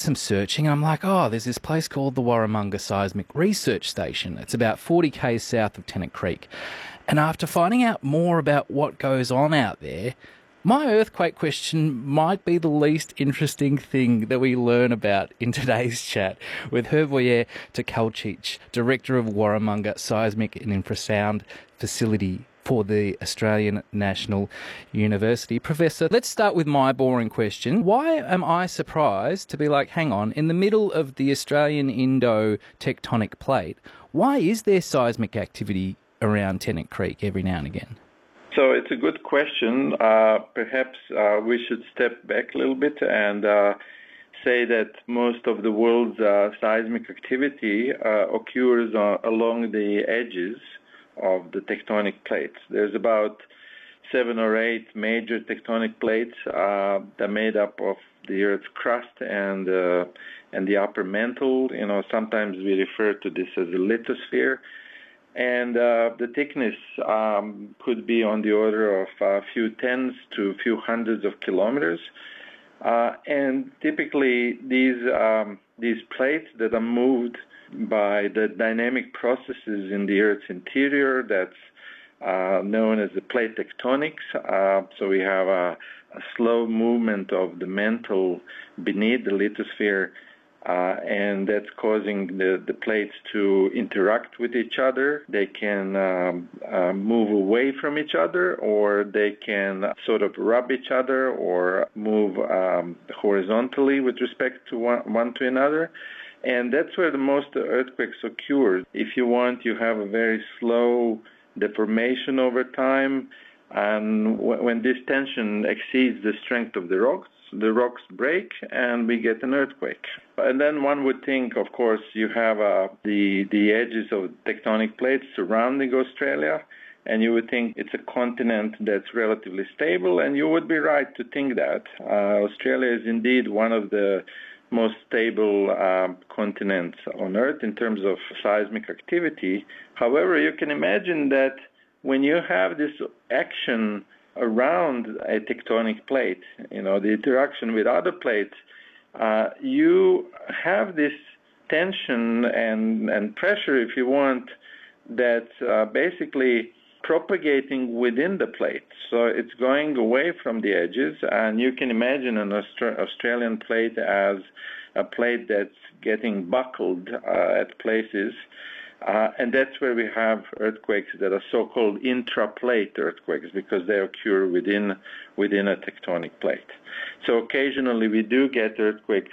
some searching and I'm like, oh, there's this place called the Warramunga Seismic Research Station. It's about 40 k's south of Tennant Creek. And after finding out more about what goes on out there, my earthquake question might be the least interesting thing that we learn about in today's chat with Hrvoje Tkalčić, Director of Warramunga Seismic and Infrasound Facility for the Australian National University. Professor, let's start with my boring question. Why am I surprised to be like, hang on, in the middle of the Australian Indo-tectonic plate, why is there seismic activity around Tennant Creek every now and again? So it's a good question. Perhaps we should step back a little bit and say that most of the world's seismic activity occurs along the edges of the tectonic plates. There's about 7 or 8 major tectonic plates that are made up of the Earth's crust and the upper mantle. You know, sometimes we refer to this as a lithosphere. And the thickness could be on the order of a few tens to a few hundreds of kilometers. And typically these plates that are moved by the dynamic processes in the Earth's interior, that's known as the plate tectonics. So we have a slow movement of the mantle beneath the lithosphere, and that's causing the plates to interact with each other. They can move away from each other, or they can sort of rub each other or move horizontally with respect to one to another. And that's where the most earthquakes occur. If you want, you have a very slow deformation over time, and when this tension exceeds the strength of the rocks break and we get an earthquake. And then one would think, of course, you have the edges of tectonic plates surrounding Australia, and you would think it's a continent that's relatively stable, and you would be right to think that. Australia is indeed one of the most stable continents on Earth in terms of seismic activity. However, you can imagine that when you have this action around a tectonic plate, you know, the interaction with other plates, you have this tension and pressure, if you want, that's basically propagating within the plate. So it's going away from the edges, and you can imagine an Australian plate as a plate that's getting buckled at places. And that's where we have earthquakes that are so-called intraplate earthquakes, because they occur within a tectonic plate. So occasionally we do get earthquakes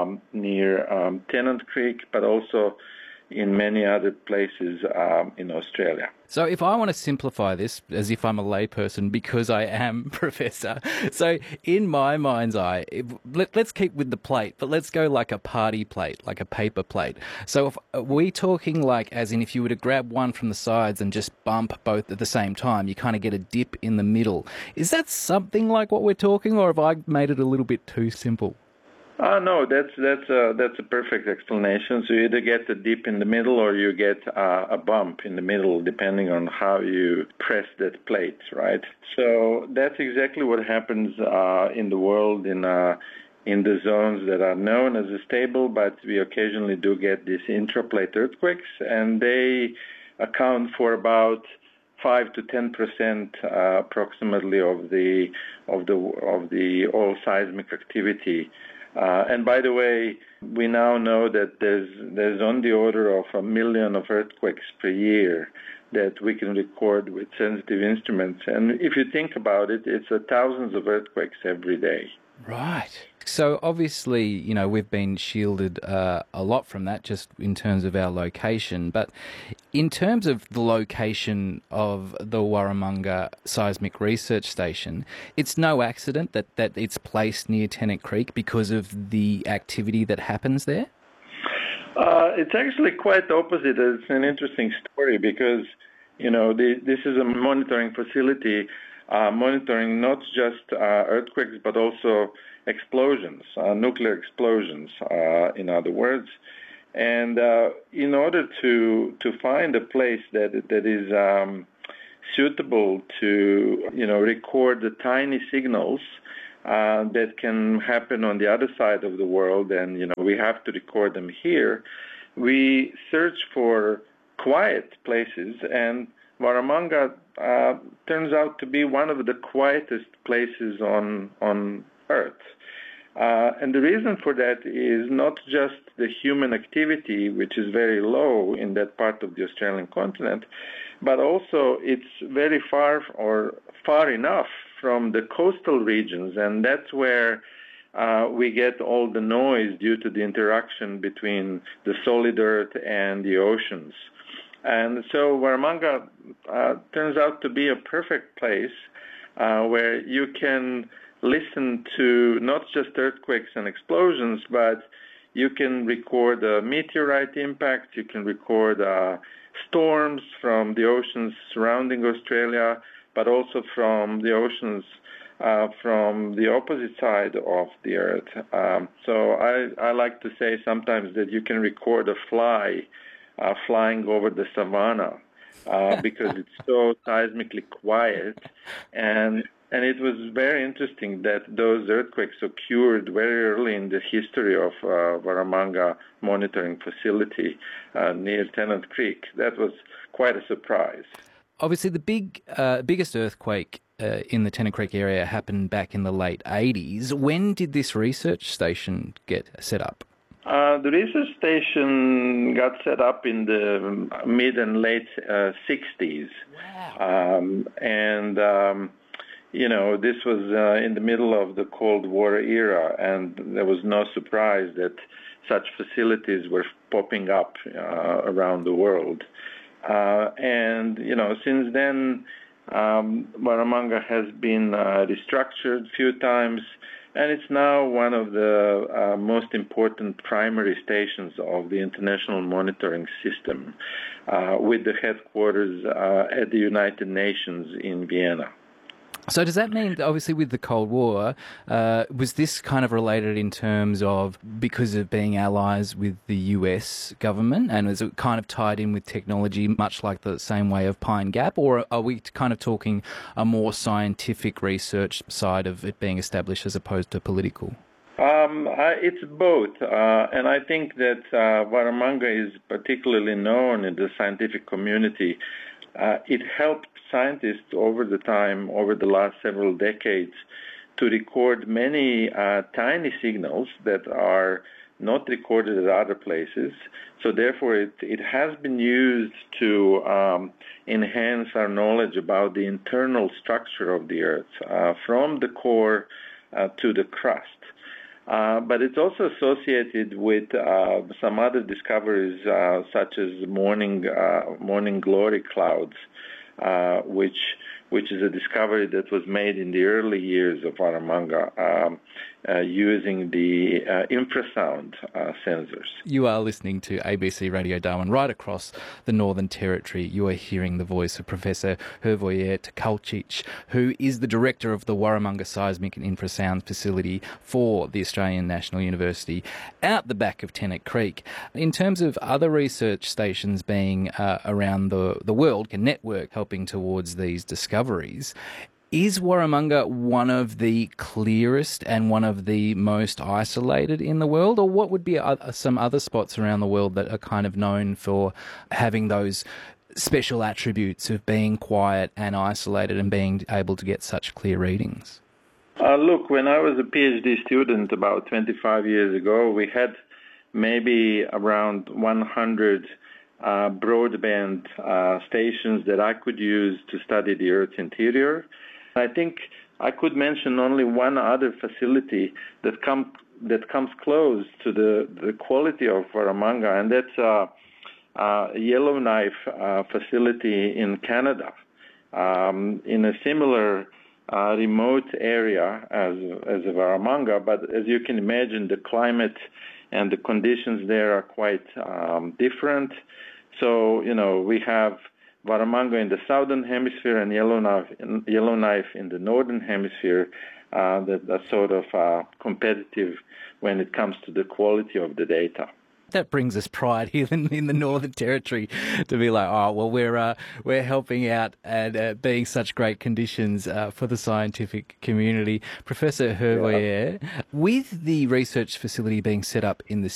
near Tennant Creek, but also in many other places in Australia. So if I want to simplify this as if I'm a layperson, because I am, Professor, so in my mind's eye, let's keep with the plate, but let's go like a party plate, like a paper plate. So if, are we talking like as in if you were to grab one from the sides and just bump both at the same time, you kind of get a dip in the middle. Is that something like what we're talking, or have I made it a little bit too simple? No, that's a perfect explanation. So you either get a dip in the middle or you get a bump in the middle, depending on how you press that plate, right? So that's exactly what happens in the world in the zones that are known as stable, but we occasionally do get these intraplate earthquakes, and they account for about 5 to 10% approximately of the all seismic activity. And by the way, we now know that there's on the order of 1 million of earthquakes per year that we can record with sensitive instruments. And if you think about it, it's thousands of earthquakes every day. Right. So obviously, you know, we've been shielded a lot from that just in terms of our location. But in terms of the location of the Warramunga Seismic Research Station, it's no accident that it's placed near Tennant Creek because of the activity that happens there? It's actually quite the opposite. It's an interesting story because, you know, this is a monitoring facility monitoring not just earthquakes, but also explosions, nuclear explosions, in other words. And in order to find a place that is suitable to, you know, record the tiny signals that can happen on the other side of the world, and we have to record them here. We search for quiet places, and Warramunga turns out to be one of the quietest places on Earth. And the reason for that is not just the human activity, which is very low in that part of the Australian continent, but also it's very far enough from the coastal regions, and that's where we get all the noise due to the interaction between the solid Earth and the oceans. And so Warramunga turns out to be a perfect place where you can listen to not just earthquakes and explosions, but you can record meteorite impacts, you can record storms from the oceans surrounding Australia, but also from the oceans from the opposite side of the Earth. So I like to say sometimes that you can record a fly flying over the savannah because it's so seismically quiet. And it was very interesting that those earthquakes occurred very early in the history of Warramunga monitoring facility near Tennant Creek. That was quite a surprise. Obviously, the biggest earthquake in the Tennant Creek area happened back in the late 80s. When did this research station get set up? The research station got set up in the mid and late 60s. Wow. This was in the middle of the Cold War era, and there was no surprise that such facilities were popping up around the world. Since then, Warramunga has been restructured a few times, and it's now one of the most important primary stations of the International Monitoring System, with the headquarters at the United Nations in Vienna. So does that mean, obviously with the Cold War, was this kind of related in terms of because of being allies with the US government, and was it kind of tied in with technology much like the same way of Pine Gap, or are we kind of talking a more scientific research side of it being established as opposed to political? It's both, and I think that Warramunga is particularly known in the scientific community. It helped scientists over the last several decades, to record many tiny signals that are not recorded at other places. So therefore, it has been used to enhance our knowledge about the internal structure of the Earth, from the core to the crust. But it's also associated with some other discoveries, such as morning glory clouds, which is a discovery that was made in the early years of Warramunga using the infrasound sensors. You are listening to ABC Radio Darwin right across the Northern Territory. You are hearing the voice of Professor Hrvoje Tkalčić, who is the director of the Warramunga Seismic and Infrasound Facility for the Australian National University out the back of Tennant Creek. In terms of other research stations being around the world, a network helping towards these discoveries, is Warramunga one of the clearest and one of the most isolated in the world, or what would be some other spots around the world that are kind of known for having those special attributes of being quiet and isolated and being able to get such clear readings? Look, when I was a PhD student about 25 years ago, we had maybe around 100 broadband stations that I could use to study the Earth's interior. I think I could mention only one other facility that comes close to the quality of Warramunga, and that's Yellowknife facility in Canada, in a similar remote area as Warramunga. But as you can imagine, the climate and the conditions there are quite different. So, we have Warramunga in the southern hemisphere and Yellowknife in the northern hemisphere that are sort of competitive when it comes to the quality of the data. that brings us pride here in the Northern Territory to be like, oh, well, we're helping out and being such great conditions for the scientific community. Professor Hervoyer, with the research facility being set up in the